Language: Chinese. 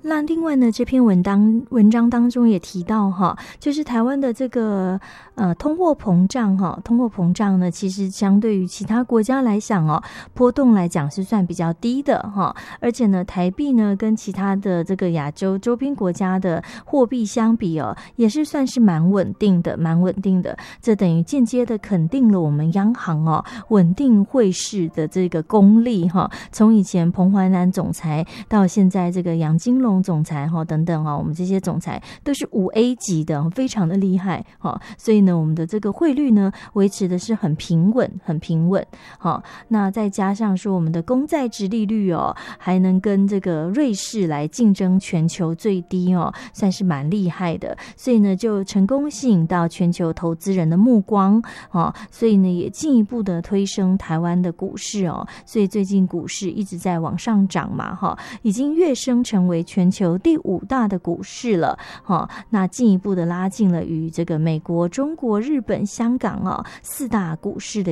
那另外呢，这篇文章当中也提到哈，就是台湾的这个通货膨胀哈，通货膨胀呢，其实相对于其他国家来讲哦，波动来讲是算比较低的哈，而且呢，台币呢跟其他的这个亚洲周边国家的货币相比哦，也是算是蛮稳定的。这等于间接的肯定了我们央行哦稳定汇市的这个功力哈。从以前彭淮南总裁到现在这个杨金龙总裁哈等等啊，我们这些总裁都是5A 级的，非常的厉害哈。所以呢，我们的这个汇率呢维持的是很平稳哈。那再加上说我们的公债殖利率哦，还能跟这个瑞士来竞争全球最低哦，算是蛮厉害的。所以呢，就成功吸引到全球投资人的目光哦，所以呢也进一步的推升台湾的股市哦。所以最近股市一直在往上涨嘛哈，已经跃升成为全球第5大的股市了哈。那进一步的拉近了与这个美国、中国、日本、香港4大股市的